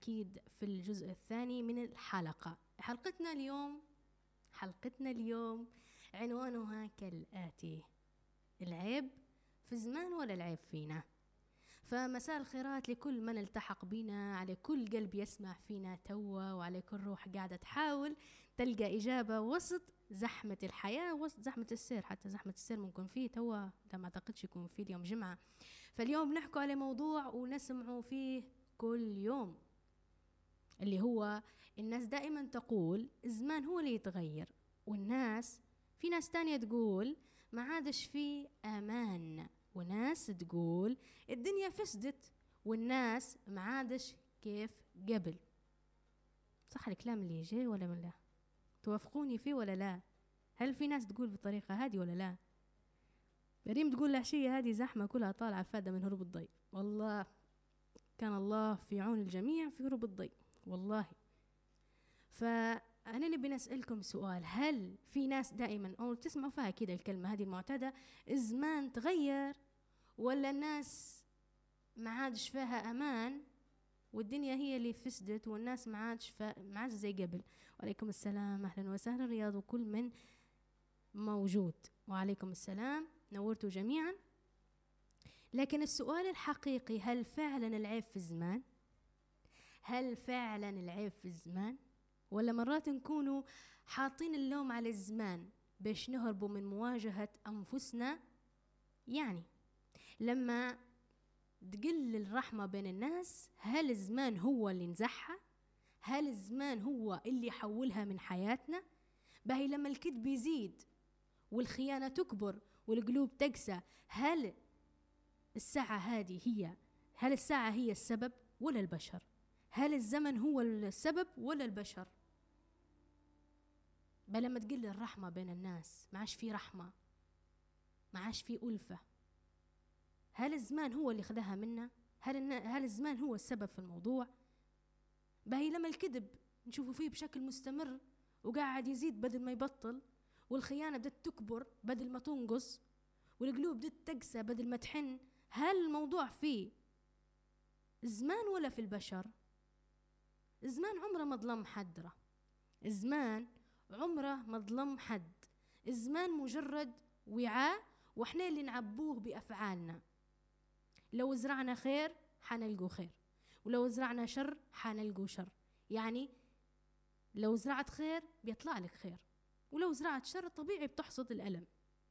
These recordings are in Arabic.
أكيد في الجزء الثاني من الحلقة. حلقتنا اليوم عنوانها كالآتي: العيب في الزمان ولا العيب فينا؟ فمساء الخيرات لكل من التحق بنا، على كل قلب يسمع فينا توا، وعلى كل روح قاعدة تحاول تلقى إجابة وسط زحمة الحياة، وسط زحمة السير. حتى زحمة السير ممكن فيه توا، ده ما أعتقدش يكون فيه اليوم جمعة. فاليوم نحكوا على موضوع ونسمعوا فيه كل يوم، اللي هو الناس دائما تقول الزمان هو اللي يتغير، والناس في ناس تانية تقول ما عادش فيه أمان، وناس تقول الدنيا فسدت، والناس ما عادش كيف قبل. صح الكلام اللي يجي ولا من لا؟ توافقوني فيه ولا لا؟ هل في ناس تقول بالطريقة هذه ولا لا؟ مريم تقول العشية هذه زحمة كلها طالعة فادة من هروب الضي. والله كان الله في عون الجميع في هروب الضي والله. فأنا نبي نسألكم سؤال: هل في ناس دائما أو تسمعوا فيها كده الكلمة هذه المعتادة، الزمان تغير، ولا الناس ما عادش فيها أمان والدنيا هي اللي فسدت والناس ما عادش زي قبل؟ وعليكم السلام، أهلا وسهلا رياض وكل من موجود. وعليكم السلام، نورتوا جميعا. لكن السؤال الحقيقي: هل فعلا العيب في الزمان؟ هل فعلا العيب في الزمان؟ ولا مرات نكونوا حاطين اللوم على الزمان باش نهربوا من مواجهة أنفسنا؟ يعني لما تقل الرحمة بين الناس، هل الزمان هو اللي نزحها؟ هل الزمان هو اللي يحولها من حياتنا؟ باهي لما الكذب يزيد والخيانة تكبر والقلوب تقسى، هل الساعة هي السبب ولا البشر؟ هل الزمن هو السبب ولا البشر؟ بل لما تقل الرحمة بين الناس، ما عاش في رحمة، ما عاش في ألفة. هل الزمان هو اللي خذها منا؟ هل الزمان هو السبب في الموضوع؟ باهي لما الكذب نشوفه فيه بشكل مستمر وقاعد يزيد بدل ما يبطل، والخيانة بدت تكبر بدل ما تنقص، والقلوب بدت تقسى بدل ما تحن، هل الموضوع فيه الزمان ولا في البشر؟ الزمان عمره ما ظلم حد، الزمان عمره ما ظلم حد. الزمان مجرد وعاء، واحنا اللي نعبوه بأفعالنا. لو زرعنا خير حنلقوا خير، ولو زرعنا شر حنلقوا شر. يعني لو زرعت خير بيطلع لك خير، ولو زرعت شر طبيعي بتحصد الألم.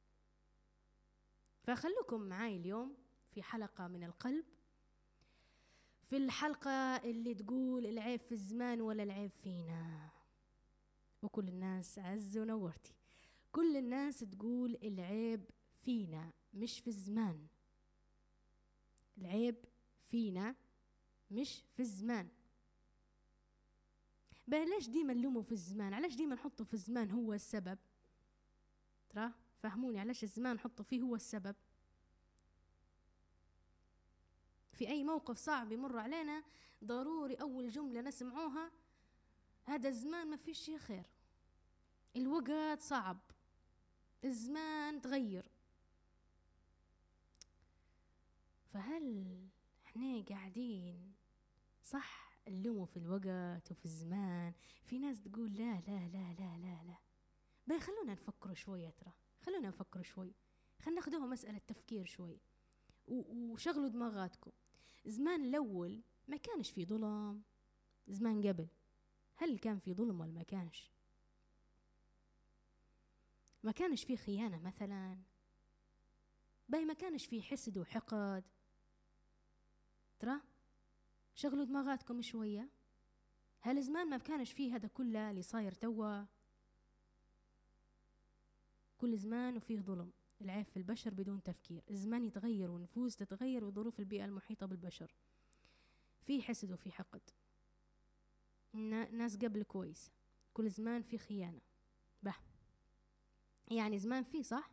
فخلوكم معاي اليوم في حلقة من القلب، في الحلقة اللي تقول العيب في الزمان ولا العيب فينا. وكل الناس عز ونورتي، كل الناس تقول العيب فينا مش في الزمان. العيب فينا مش في الزمان. بلاش ديما نلومه في الزمان، علاش ديما نحطه في الزمان هو السبب؟ ترى فهموني، علاش الزمان نحطه فيه هو السبب؟ في أي موقف صعب يمر علينا ضروري أول جملة نسمعوها: هذا الزمان ما فيش شي خير، الوقت صعب، الزمان تغير. فهل احنا قاعدين صح نلومه في الوقت وفي الزمان؟ في ناس تقول لا لا لا لا لا لا. بل خلونا نفكر شوية، خلونا نفكر شوي، خلنا ناخدوها مسألة تفكير شوي وشغلوا دماغاتكم. زمان الأول ما كانش في ظلم. زمان قبل هل كان في ظلم ولا ما كانش؟ ما كانش في خيانة مثلا؟ باي ما كانش في حسد وحقد؟ ترى شغلوا دماغاتكم شوية. هل زمان ما كانش فيه هذا كله اللي صاير توا؟ كل زمان وفيه ظلم، العيب في البشر بدون تفكير. الزمان يتغير ونفوس تتغير وظروف البيئة المحيطة بالبشر. في حسد وفي حقد، ناس قبل كويس. كل زمان في خيانة. يعني زمان فيه صح؟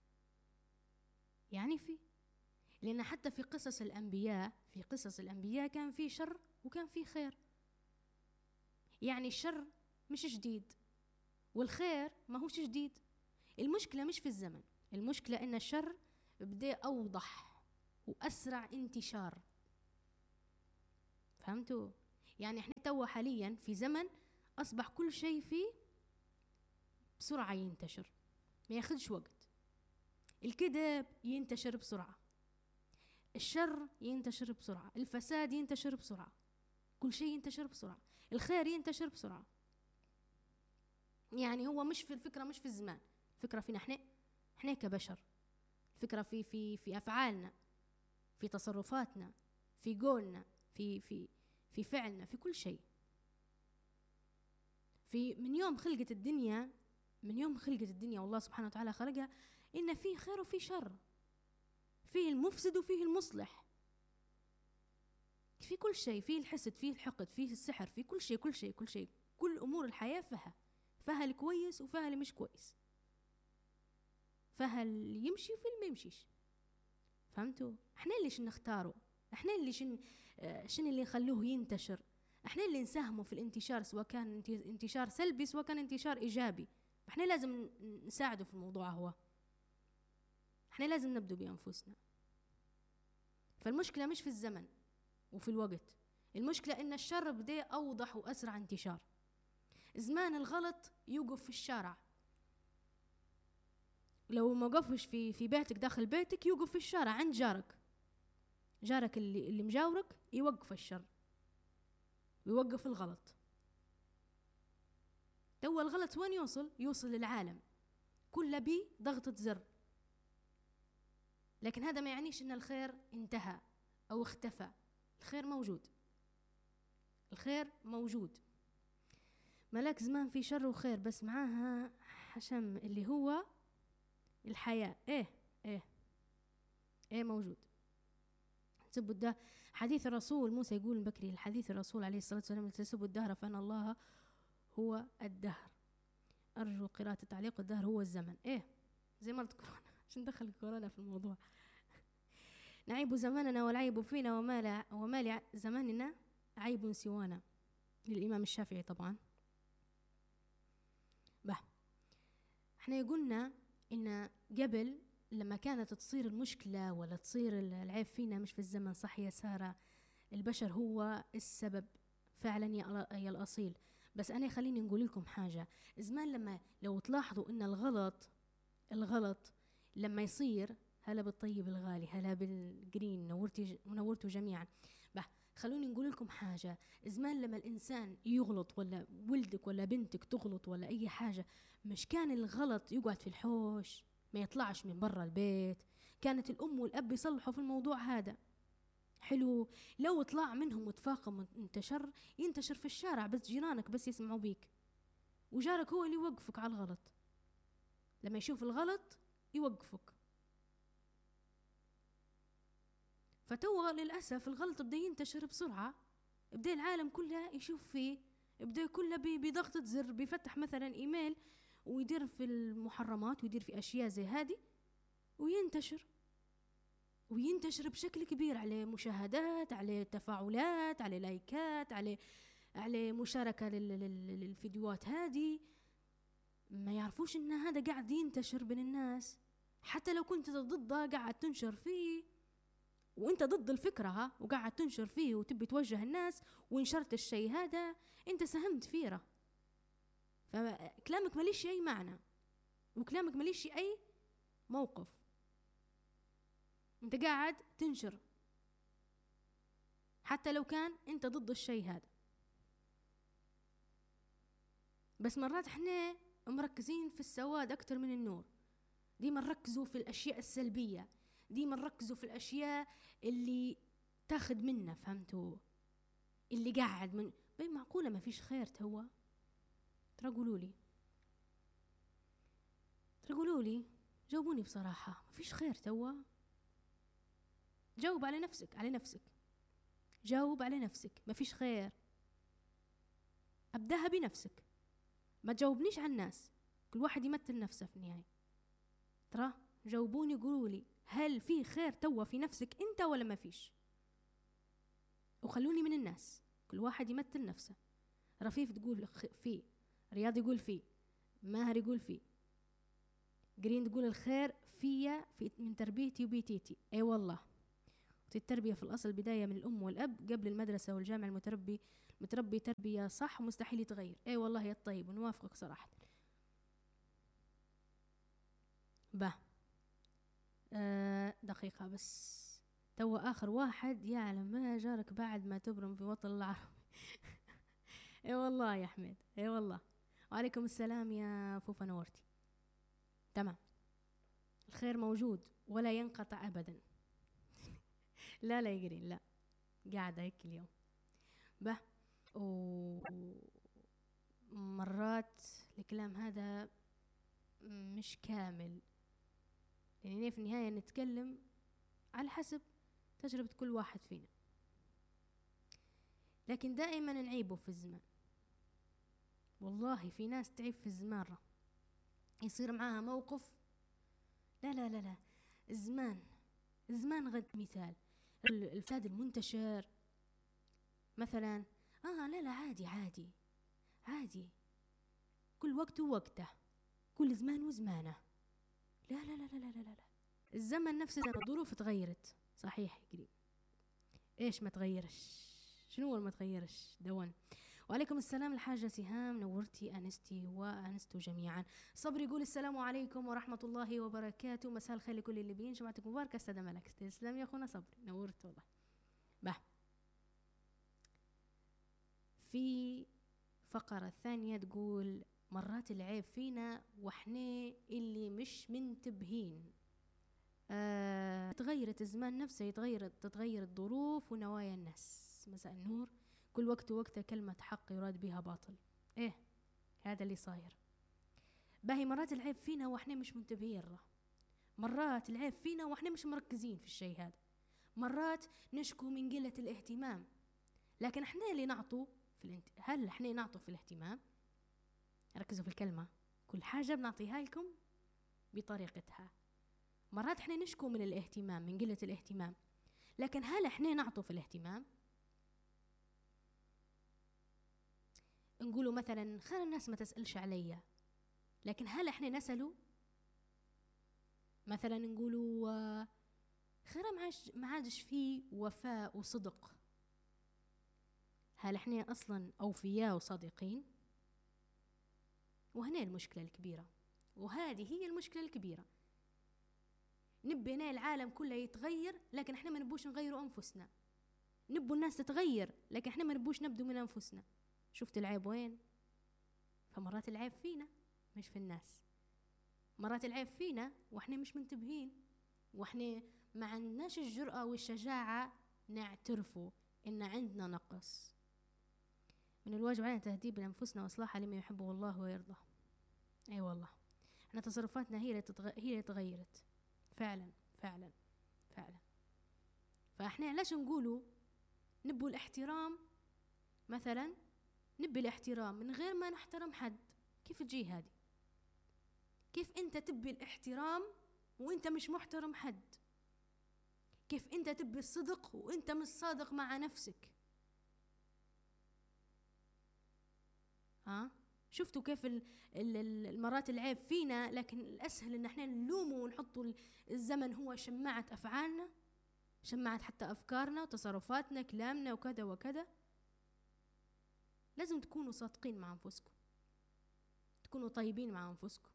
يعني فيه، لأن حتى في قصص الأنبياء كان فيه شر وكان فيه خير. يعني الشر مش جديد والخير ما هوش جديد. المشكلة مش في الزمن، المشكلة إن الشر بدأ أوضح وأسرع انتشار. فهمتوا؟ يعني احنا توا حاليا في زمن أصبح كل شيء فيه بسرعة ينتشر، ما ياخدش وقت. الكذب ينتشر بسرعة، الشر ينتشر بسرعة، الفساد ينتشر بسرعة، كل شيء ينتشر بسرعة، الخير ينتشر بسرعة. يعني هو مش في الفكرة، مش في الزمان، الفكرة فينا احنا كبشر، الفكرة في أفعالنا، في تصرفاتنا، في قولنا، في فعلنا، في كل شيء. من يوم خلقت الدنيا، والله سبحانه وتعالى خلقها، إن فيه خير وفيه شر، فيه المفسد وفيه المصلح، في كل شيء، فيه الحسد، فيه الحقد، فيه السحر، فيه كل شيء كل شيء كل شيء. كل أمور الحياة فيها الكويس وفيها اللي مش كويس، فيها اللي يمشي وفي اللي ما يمشيش. فهمتوا؟ احنا اللي نختاره، احنا اللي شن اللي نخلوه ينتشر، احنا اللي نساهموا في الانتشار، سواء كان انتشار سلبي سواء كان انتشار ايجابي. احنا لازم نساعده في الموضوع، هو احنا لازم نبدو بانفسنا. فالمشكله مش في الزمن وفي الوقت، المشكله ان الشر بدا اوضح واسرع انتشار. زمان الغلط يوقف في الشارع، لو ما وقفش في بيتك، داخل بيتك، يوقف في الشارع عند جارك اللي مجاورك، يوقف الشر ويوقف الغلط. تو الغلط وين يوصل للعالم كله بضغطة زر. لكن هذا ما يعنيش ان الخير انتهى او اختفى، الخير موجود، الخير موجود. ملاك زمان في شر وخير، بس معاها حشم اللي هو الحياة. ايه موجود. تسبوا ده حديث الرسول موسى يقول بكري، الحديث الرسول عليه الصلاة والسلام، تسبوا الدهر فإن الله هو الدهر. أرجو قراءة تعليق الدهر هو الزمن. زي مرض كورونا، عشان دخل كورونا في الموضوع. نعيب زماننا والعيب فينا، وما لزماننا عيب سوانا، للإمام الشافعي طبعا. احنا قلنا إن قبل لما كانت تصير المشكلة ولا تصير العيب فينا مش في الزمن، صح يا سارة، البشر هو السبب فعلا يا الأصيل. بس أنا خليني نقول لكم حاجة. زمان لو تلاحظوا إن الغلط لما يصير، هلا بالطيب الغالي، هلا بالجرين، نورتوا جميعا. خلوني نقول لكم حاجة. زمان لما الإنسان يغلط، ولا ولدك ولا بنتك تغلط ولا أي حاجة، مش كان الغلط يقعد في الحوش، ما يطلعش من برا البيت، كانت الأم والأب يصلحوا في الموضوع هذا. حلو. لو طلع منهم وتفاقم ينتشر في الشارع، بس جيرانك بس يسمعوا بيك، وجارك هو اللي يوقفك على الغلط. لما يشوف الغلط يوقفك. فتوه للأسف الغلط بدأ ينتشر بسرعة، بدأ العالم كله يشوف فيه، بدأ كله بضغطة زر بيفتح مثلا إيميل ويدير في المحرمات ويدير في أشياء زي هذه، وينتشر بشكل كبير، عليه مشاهدات، عليه تفاعلات، عليه لايكات، عليه مشاركة للفيديوهات هذه. ما يعرفوش إن هذا قاعد ينتشر بين الناس، حتى لو كنت ضده قاعد تنشر فيه، وانت ضد الفكرة وقاعد تنشر فيه وتبي توجه الناس ونشرت الشيء هذا، انت ساهمت فيه. فكلامك ماليش اي معنى، وكلامك ماليش اي موقف، انت قاعد تنشر حتى لو كان انت ضد الشيء هذا. بس مرات احنا مركزين في السواد اكتر من النور، ديما نركزوا في الاشياء السلبية، ديما نركزوا في الاشياء اللي تاخد منا. فهمتوا؟ اللي قاعد من معقولة ما فيش خير توا؟ ترى قولوا لي جاوبوني بصراحة، ما فيش خير توا؟ جاوب على نفسك، جاوب على نفسك، ما فيش خير. أبداها بنفسك، ما تجاوبنيش عن الناس، كل واحد يمثل نفسه في النهاية. ترى جاوبوني، قولوا لي هل في خير توا في نفسك انت ولا ما فيش؟ وخلوني من الناس، كل واحد يمثل نفسه. رفيف تقول فيه، رياض يقول فيه، ماهر يقول فيه، جرين تقول الخير فيا من تربيتي وبيتيتي. اي والله. التربية في الأصل بداية من الأم والأب قبل المدرسة والجامعة. المتربي تربية صح مستحيل يتغير. أي والله يا الطيب، ونوافقك صراحة. دقيقة بس، تو آخر واحد يعلم ما جارك بعد ما تبرم في وطن العرب. اي والله يا حميد، اي والله. وعليكم السلام يا فوفا، نورتي. تمام، الخير موجود ولا ينقطع أبدا. لا لا يقرين، لا قاعدة هيك اليوم. ومرات الكلام هذا مش كامل، يعني في النهاية نتكلم على حسب تجربة كل واحد فينا، لكن دائما نعيبه في الزمان. والله في ناس تعيب في الزمان، يصير معاها موقف، لا لا لا لا، الزمان غد مثال الفساد المنتشر مثلا. لا لا، عادي، كل وقت ووقته، كل زمان وزمانه. لا لا لا لا لا لا لا، الزمن نفسه، الظروف تغيرت صحيح قريب. ايش ما تغيرش؟ شنو ما تغيرش؟ دوان. وعليكم السلام الحاجة سهام، نورتي أنستي وأنستوا جميعا. صبر يقول السلام عليكم ورحمة الله وبركاته، مساء الخير لكل اللي بين، جمعتك مباركة. استاذ ملك، تسلم يا أخونا صبري، نورت والله. في فقرة ثانية تقول مرات العيب فينا وإحنا اللي مش منتبهين. تغيرت الزمان نفسه، تتغير الظروف ونوايا الناس. مساء النور. كل وقت ووقته كلمة حق يراد بها باطل. هذا اللي صاير. باهي مرات العيب فينا وإحنا مش منتبهين. مرات العيب فينا وإحنا مش مركزين في الشيء هذا. مرات نشكو من قلة الاهتمام، لكن إحنا اللي نعطوا هل إحنا نعطوا في الاهتمام؟ ركزوا في الكلمة، كل حاجة بنعطيها لكم بطريقتها. مرات إحنا نشكو من الاهتمام، من قلة الاهتمام، لكن هل إحنا نعطوا في الاهتمام؟ نقولوا مثلا خير الناس ما تسألش عليا، لكن هل إحنا نسألوا؟ مثلا نقولوا خير ما عادش فيه وفاء وصدق، هل إحنا أصلا أوفياء وصادقين؟ وهنا المشكلة الكبيرة، وهذه هي المشكلة الكبيرة. نبينا العالم كله يتغير، لكن إحنا ما نبوش نغيروا أنفسنا. نبوا الناس تتغير، لكن إحنا ما نبوش نبدو من أنفسنا. شفت العيب وين؟ فمرات العيب فينا مش في الناس. مرات العيب فينا وإحنا مش منتبهين، وإحنا ما عندناش الجرأة والشجاعة نعترفوا إن عندنا نقص. من الواجب علينا تهذيب لأنفسنا وإصلاحها لما يحبه الله ويرضاه. أي والله، إحنا تصرفاتنا هي اللي تغيرت فعلا فعلا فعلا. فإحنا علاش نقولوا نبوا الاحترام مثلا؟ نبي الاحترام من غير ما نحترم حد. كيف تجي هذه؟ كيف أنت تبي الاحترام وأنت مش محترم حد؟ كيف أنت تبي الصدق وأنت مش صادق مع نفسك؟ شفتوا كيف المرات العيب فينا، لكن الأسهل إن احنا نلومه ونحطوا الزمن هو شماعة أفعالنا، شماعة حتى أفكارنا وتصرفاتنا كلامنا وكذا وكذا. لازم تكونوا صادقين مع أنفسكم، تكونوا طيبين مع أنفسكم،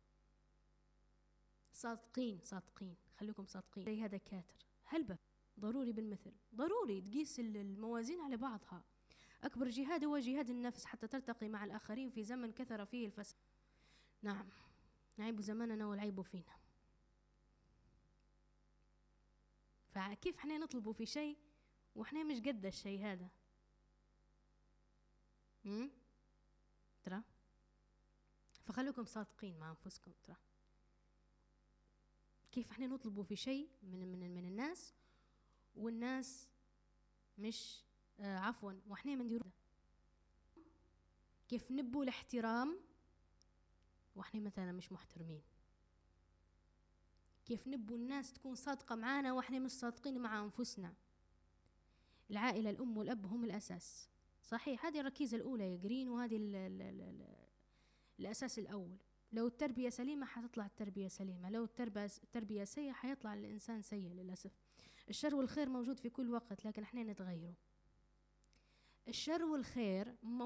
صادقين خليكم صادقين. زي هذا كاتر هلبة ضروري بالمثل، ضروري تقيس الموازين على بعضها. أكبر جهاد هو جهاد النفس حتى ترتقي مع الآخرين في زمن كثر فيه الفساد. نعم، نعيب زماننا والعيب فينا. فكيف احنا نطلبوا في شيء واحنا مش قد الشيء هذا؟ ترى فخلوكم صادقين مع أنفسكم. ترى كيف احنا نطلبوا في شيء من الناس والناس مش عفوا واحنا ما نديروا. كيف نبوا الاحترام واحنا مثلا مش محترمين؟ كيف نبوا الناس تكون صادقة معانا واحنا مش صادقين مع أنفسنا؟ العائلة، الأم والأب هم الأساس، صحيح، هذه الركيزة الأولى يا جرين، وهذه الأساس الأول. لو التربية سليمة حتطلع التربية سليمة، لو التربية سيئة حيطلع الإنسان سيء للأسف. الشر والخير موجود في كل وقت، لكن احنا نتغيره. الشر والخير